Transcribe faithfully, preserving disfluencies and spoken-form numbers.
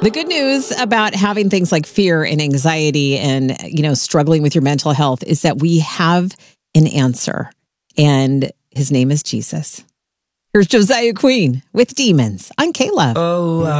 The good news about having things like fear and anxiety and, you know, struggling with your mental health is that we have an answer, and his name is Jesus. Here's Josiah Queen with Demons on K-Love. Oh,